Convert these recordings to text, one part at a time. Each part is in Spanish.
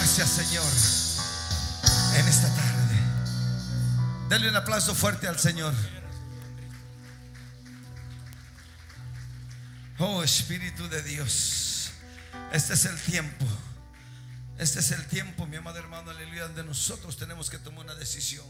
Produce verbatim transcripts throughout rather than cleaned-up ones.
Gracias, Señor, en esta tarde. Denle un aplauso fuerte al Señor. Oh, Espíritu de Dios, este es el tiempo. Este es el tiempo, mi amado hermano, aleluya, donde nosotros tenemos que tomar una decisión.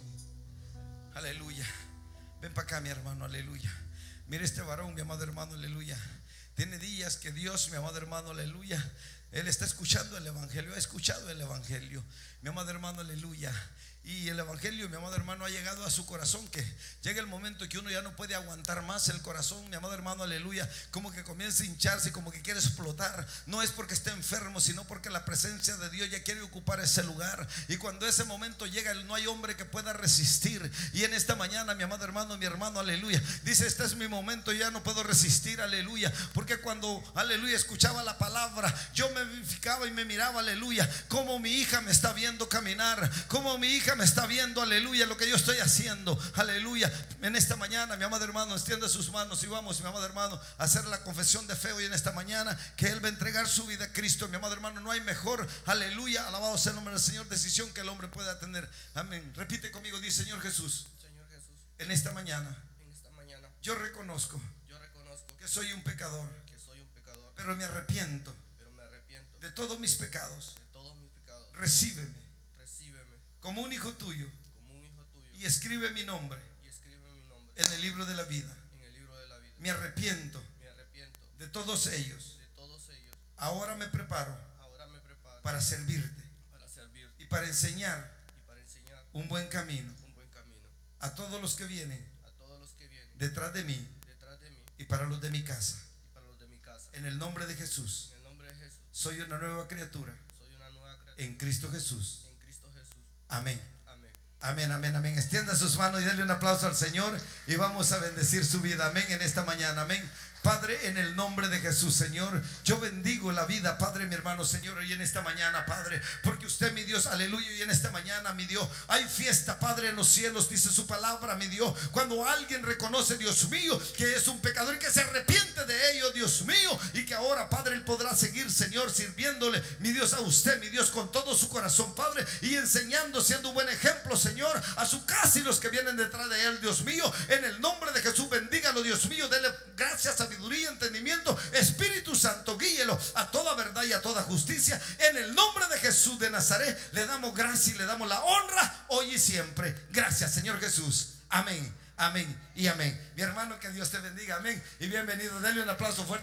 Aleluya. Ven para acá, mi hermano, aleluya. Mire este varón, mi amado hermano, aleluya. Tiene días que Dios, mi amado hermano, aleluya, él está escuchando el evangelio, ha escuchado el evangelio, mi amado hermano, aleluya. Y el evangelio, mi amado hermano, ha llegado a su corazón, que llega el momento que uno ya no puede aguantar más el corazón, mi amado hermano, aleluya, como que comienza a hincharse, como que quiere explotar. No es porque esté enfermo, sino porque la presencia de Dios ya quiere ocupar ese lugar. Y cuando ese momento llega, no hay hombre que pueda resistir. Y en esta mañana, mi amado hermano, mi hermano, aleluya, dice: este es mi momento, ya no puedo resistir, aleluya. Porque cuando, aleluya, escuchaba la palabra, yo me verificaba y me miraba, aleluya, como mi hija me está viendo caminar, como mi hija me está viendo, aleluya, lo que yo estoy haciendo, aleluya. En esta mañana, mi amado hermano, extiende sus manos y vamos, mi amado hermano, a hacer la confesión de fe hoy en esta mañana, que él va a entregar su vida a Cristo, mi amado hermano. No hay mejor, aleluya, alabado sea el nombre del Señor, decisión que el hombre pueda tener. Amén. Repite conmigo, dice: Señor Jesús, Señor Jesús, en esta mañana, en esta mañana yo reconozco, yo reconozco que soy un pecador, que soy un pecador, pero me arrepiento pero me arrepiento de todos mis pecados. de todos mis pecados. Recíbeme Recíbeme como un hijo tuyo como un hijo tuyo y escribe mi nombre y escribe mi nombre en el libro de la vida. en el libro de la vida. Me arrepiento Me arrepiento de todos ellos. de todos ellos. Ahora me preparo Ahora me preparo para servirte para servir y para enseñar y para enseñar un buen camino un buen camino a todos los que vienen a todos los que vienen detrás de mí detrás de mí y para los de mi casa. y para los de mi casa. En el nombre de Jesús, En el nombre de Jesús, soy una nueva criatura soy una nueva criatura en Cristo Jesús. en Cristo Jesús. Amén. Amén. Amén, amén, amén. Extienda sus manos y denle un aplauso al Señor y vamos a bendecir su vida. Amén, en esta mañana. Amén. Padre, en el nombre de Jesús, Señor, yo bendigo la vida, Padre, mi hermano, Señor, y en esta mañana, Padre, porque usted, mi Dios, aleluya, y en esta mañana, mi Dios, hay fiesta, Padre, en los cielos, dice su palabra, mi Dios, cuando alguien reconoce, Dios mío, que es un pecador y que se arrepiente de ello, Dios mío, y que ahora, Padre, él podrá seguir, Señor, sirviéndole, mi Dios, a usted, mi Dios, con todo su corazón, Padre, y enseñando, siendo un buen ejemplo, Señor, a su casa y los que vienen detrás de él, Dios mío, en el nombre de Jesús, bendígalo, Dios mío, dele gracias a sabiduría, entendimiento, Espíritu Santo, guíelo a toda verdad y a toda justicia. En el nombre de Jesús de Nazaret le damos gracia y le damos la honra hoy y siempre. Gracias, Señor Jesús. Amén, amén y amén. Mi hermano, que Dios te bendiga. Amén y bienvenido. Denle un aplauso fuerte.